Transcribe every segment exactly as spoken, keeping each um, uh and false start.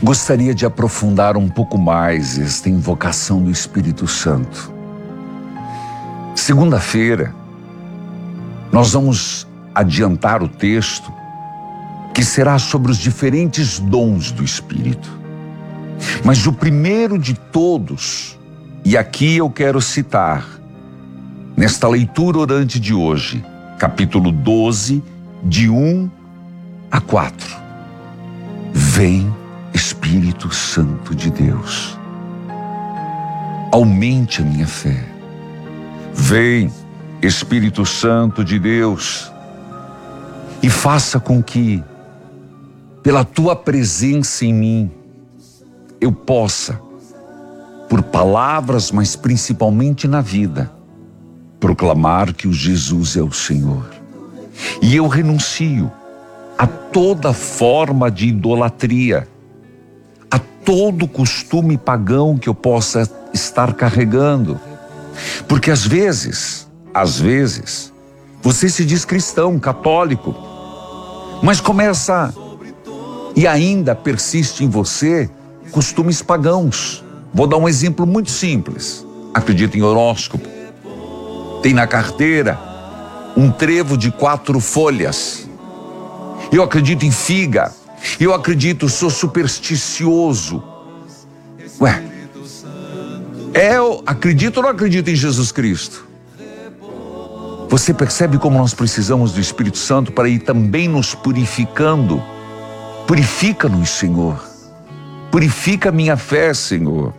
Gostaria de aprofundar um pouco mais esta invocação do Espírito Santo. Segunda-feira, nós vamos adiantar o texto que será sobre os diferentes dons do Espírito. Mas o primeiro de todos, e aqui eu quero citar, nesta leitura orante de hoje, capítulo doze, de um a quatro. Vem, Espírito Santo de Deus, aumente a minha fé. Vem, Espírito Santo de Deus, e faça com que, pela tua presença em mim, eu possa, por palavras, mas principalmente na vida, proclamar que o Jesus é o Senhor. E eu renuncio a toda forma de idolatria, a todo costume pagão que eu possa estar carregando. Porque às vezes, às vezes, você se diz cristão, católico, mas começa e ainda persiste em você costumes pagãos. Vou dar um exemplo muito simples. Acredita em horóscopo. Tem na carteira um trevo de quatro folhas. Eu acredito em figa. Eu acredito, sou supersticioso. Ué, é, eu acredito ou não acredito em Jesus Cristo? Você percebe como nós precisamos do Espírito Santo para ir também nos purificando? Purifica-nos, Senhor. Purifica a minha fé, Senhor.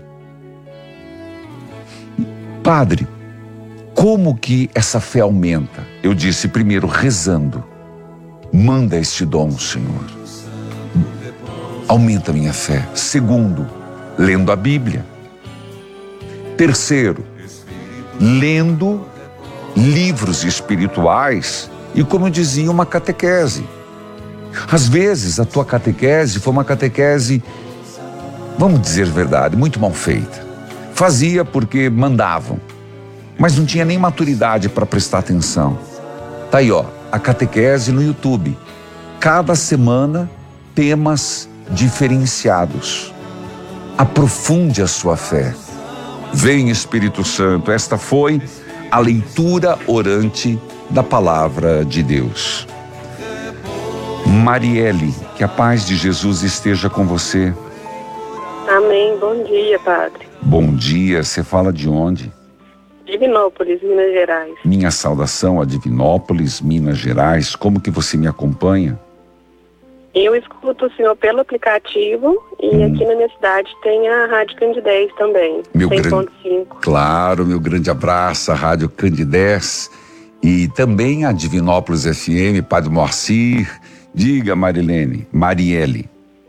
Padre, como que essa fé aumenta? Eu disse, primeiro, rezando. Manda este dom, Senhor. Aumenta a minha fé. Segundo, lendo a Bíblia. Terceiro, lendo livros espirituais e, como eu dizia, uma catequese. Às vezes a tua catequese foi uma catequese, vamos dizer a verdade, muito mal feita. Fazia porque mandavam, mas não tinha nem maturidade para prestar atenção. Tá aí, ó, a catequese no YouTube. Cada semana, temas diferenciados. Aprofunde a sua fé. Vem, Espírito Santo. Esta foi a leitura orante da palavra de Deus. Marielle, que a paz de Jesus esteja com você. Amém. Bom dia, Padre. Bom dia. Você fala de onde? Divinópolis, Minas Gerais. Minha saudação a Divinópolis, Minas Gerais. Como que você me acompanha? Eu escuto o senhor pelo aplicativo e hum. aqui na minha cidade tem a Rádio Candidez também, meu cem ponto gran... cinco. Claro, meu grande abraço à Rádio Candidez e também a Divinópolis F M, Padre Moacir. Diga, Marilene, Marielle.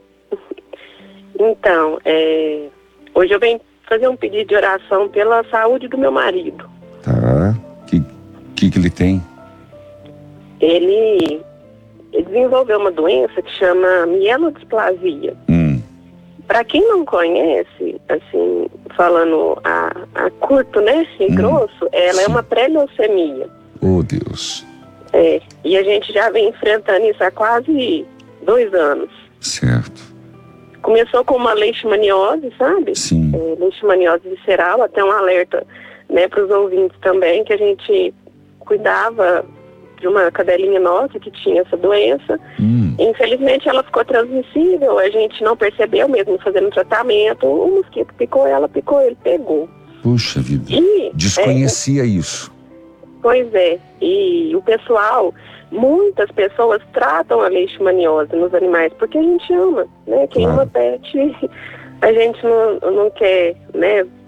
Então, é... hoje eu venho fazer um pedido de oração pela saúde do meu marido. Tá, o que, que que ele tem? Ele... Ele desenvolveu uma doença que chama mielodisplasia. Hum. Para quem não conhece, assim, falando a, a curto, né, e hum. grosso, ela Sim. é uma pré-leucemia. Oh, Deus. É, e a gente já vem enfrentando isso há quase dois anos. Certo. Começou com uma leishmaniose, sabe? Sim. É, leishmaniose visceral, até um alerta, né, para os ouvintes também, que a gente cuidava de uma cadelinha nossa que tinha essa doença. Hum. Infelizmente ela ficou transmissível, a gente não percebeu mesmo fazendo tratamento, o mosquito picou ela, picou, ele pegou. Puxa vida, e, desconhecia é, isso. Pois é, e o pessoal, muitas pessoas tratam a leishmaniose nos animais, porque a gente ama, né? Quem Claro. ama pet, a gente não, não quer, né,